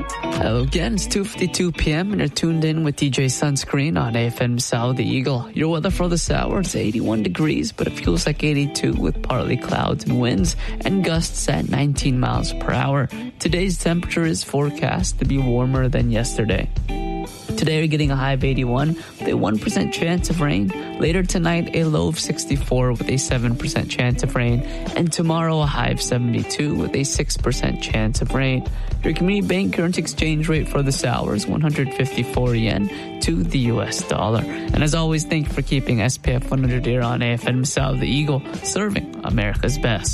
Hello again, it's 2:52 p.m. and you're tuned in with DJ Sunscreen on AFM South the Eagle. Your weather for this hour, it's 81 degrees, but it feels like 82 with partly clouds and winds and gusts at 19 miles per hour. Today's temperature is forecast to be warmer than yesterday. Today we're getting a high of 81 with a 1% chance of rain. Later tonight, a low of 64 with a 7% chance of rain. And tomorrow, a high of 72 with a 6% chance of rain. Your community bank current exchange rate for this hour is 154 yen to the US dollar. And as always, thank you for keeping SPF 100 here on AFM South the Eagle, serving America's best.